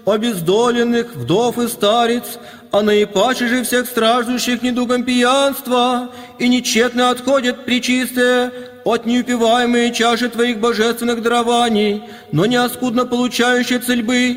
обездоленных, вдов и старец, а наипаче же всех страждущих недугом пьянства, и нечетно отходят пречистые от неупиваемые чаши Твоих божественных дарований, но не оскудно получающие цельбы